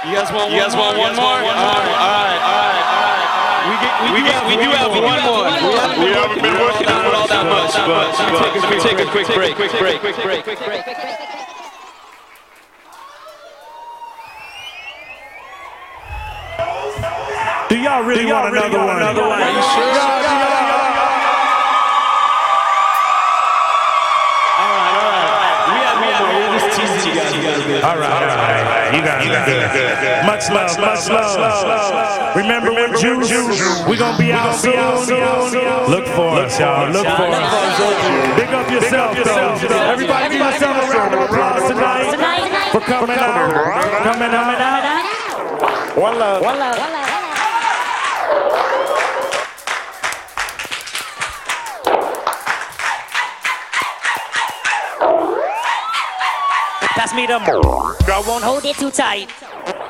You guys want one more? All right. We do have one more. We haven't been working on it all that much, but let me take a quick break. Do y'all really want another one? Are you sure? All right. You guys are good. Much love. Remember when June, we gonna be out soon. Look for us, y'all. Look for us. Big up yourself, though. Everybody give yourself a round of applause tonight for coming out. One love. Pass me the more. Girl won't hold it too tight.